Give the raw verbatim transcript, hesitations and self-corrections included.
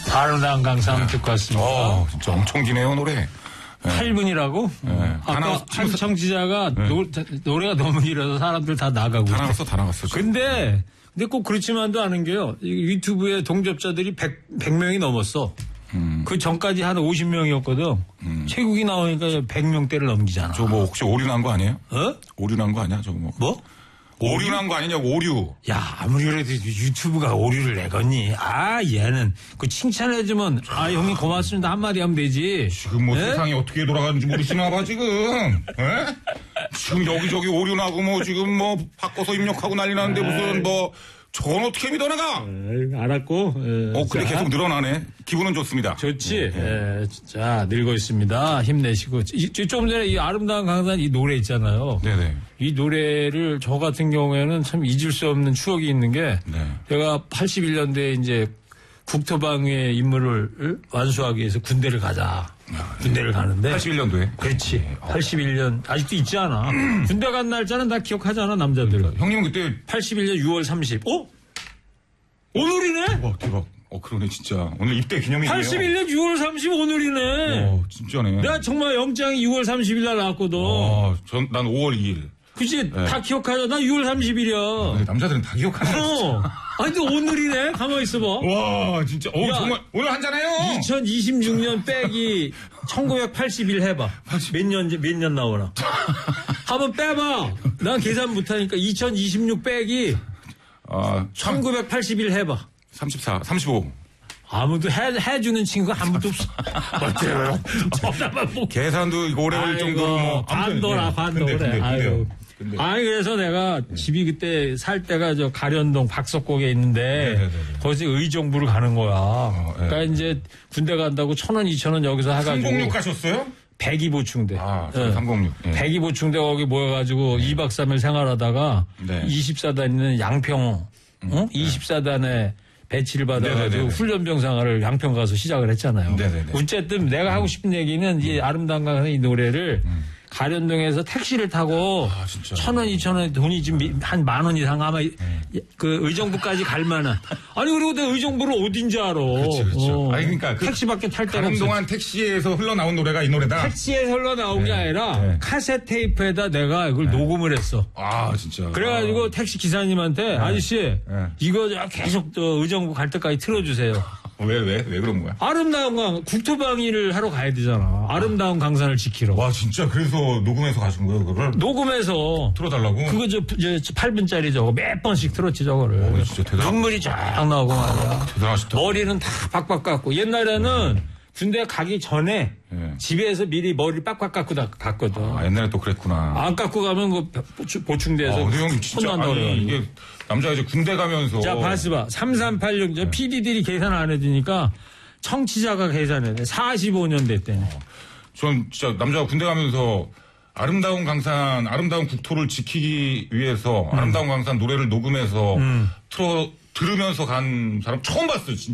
아름다운 강산 듣고 왔습니다. 어, 진짜 엄청 기네요, 노래. 네. 팔 분이라고? 네. 아까 하나, 한 청취자가 네. 노, 노래가 너무 길어서 사람들 다 나가고. 다 나갔어, 다 나갔어. 근데, 근데 꼭 그렇지만도 않은 게요. 유튜브에 동접자들이 백, 백 명이 넘었어. 음. 그 전까지 한 오십 명이었거든. 음. 최국이 나오니까 백 명대를 넘기잖아. 저 뭐 혹시 오류 난 거 아니에요? 어? 오류 난 거 아니야? 저거 뭐. 뭐? 오류 난 거 아니냐고, 오류. 야, 아무리 그래도 유튜브가 오류를 내겠니? 아, 얘는 그 칭찬해주면, 아, 형님 고맙습니다. 한마디 하면 되지. 지금 뭐 에? 세상이 어떻게 돌아가는지 모르시나 봐, 지금. 에? 지금 여기저기 오류 나고 뭐 지금 뭐 바꿔서 입력하고 난리 나는데 무슨 뭐 저건 어떻게 믿어 내가? 에이, 알았고. 에, 어, 그래 자, 계속 늘어나네. 기분은 좋습니다. 좋지. 예, 자, 늘고 있습니다. 힘내시고. 이, 좀 전에 이 아름다운 강산 이 노래 있잖아요. 네네. 이 노래를 저 같은 경우에는 참 잊을 수 없는 추억이 있는 게 네. 제가 팔십일 년대에 이제 국토방위의 임무를 완수하기 위해서 군대를 가자. 군대를 가는데. 팔십일 년도에. 그렇지. 팔십일 년. 아직도 있지 않아. 군대 간 날짜는 다 기억하잖아, 남자들. 형님은 그때. 팔십일 년 유월 삼십. 어? 오늘이네? 와, 대박. 어, 그러네, 진짜. 오늘 입대 기념일이에요. 팔십일 년 유월 삼십 오늘이네. 어, 진짜네. 내가 정말 영장이 유월 삼십일 날 나왔거든. 어, 전, 난 오월 이일. 그치? 네. 다 기억하죠? 나 유월 삼십일이야. 아, 남자들은 다 기억하네. 어. 아니, 또 오늘이네? 가만히 있어봐. 와, 진짜. 어, 야, 정말. 오늘 한잔해요. 이천이십육 년 빼기 천구백팔십일 해봐. 몇 년, 몇 년 나오나. 한번 빼봐. 난 계산 못하니까 이천이십육 빼기 아, 천구백팔십일 해봐. 삼십사, 삼십오. 아무도 해, 해주는 친구가 아무도 없어. 어때요? 전화만 보고. 계산도 이거 오래 걸릴 정도로 뭐. 반도라, 반도래. 근데, 근데, 아유. 근데. 아니, 그래서 내가 집이 그때 살 때가 저 가련동 박석곡에 있는데 네네네. 거기서 의정부를 가는 거야. 어, 네. 그러니까 이제 군대 간다고 천 원, 이천 원 여기서 해가지고. 삼공육 가셨어요? 백이 보충대. 아, 예. 삼공육. 예. 백이 보충대 거기 모여가지고 이 박 삼 일 생활하다가 네. 이십사 단 있는 양평, 어? 이십사 단에 배치를 받아가지고 네네네네. 훈련병 생활을 양평 가서 시작을 했잖아요. 네네네. 어쨌든 내가 하고 싶은 얘기는 이 아름다운 강산 이 노래를 음. 가련동에서 택시를 타고 아, 진짜. 천 원, 이천 원 돈이 지금 한 만 원 이상 아마 그 의정부까지 갈 만한. 아니, 그리고 내가 의정부를 어딘지 알아. 그렇지, 그렇죠. 아니, 그러니까 그 택시밖에 탈 데가 가는 없어. 동안 택시에서 흘러나온 노래가 이 노래다. 택시에 흘러나온 게 아니라 네. 카세트 테이프에다 내가 이걸 녹음을 했어. 아, 진짜. 그래가지고 아. 택시 기사님한테 아저씨 이거 계속 저 의정부 갈 때까지 틀어주세요. 왜, 왜, 왜 그런 거야? 아름다운 강, 국토방위를 하러 가야 되잖아. 아름다운 강산을 지키러. 와, 진짜 그래서 녹음해서 가신 거예요, 그걸? 녹음해서 틀어달라고? 그거 저, 저 팔 분짜리 저거 몇 번씩 틀었지 저거를. 어, 진짜 대단하다. 눈물이 쫙 나오고 말이야. 대단하시다. 머리는 다 빡빡 깎고 옛날에는 군대 가기 전에 네. 집에서 미리 머리를 빡빡 깎고 다 갔거든. 아, 옛날에 또 그랬구나. 안 깎고 가면 그 보충- 보충돼서 아, 근데 형 진짜, 혼난다고 아니, 그래가지고. 이게, 남자가 이제 군대 가면서. 자, 봐봐. 삼삼팔육, 저 피디들이 계산 안 해주니까 청취자가 계산해. 사십오 년 됐대네. 전 진짜 남자가 군대 가면서 아름다운 강산, 아름다운 국토를 지키기 위해서 음. 아름다운 강산 노래를 녹음해서 음. 틀어, 들으면서 간 사람 처음 봤어요, 진짜.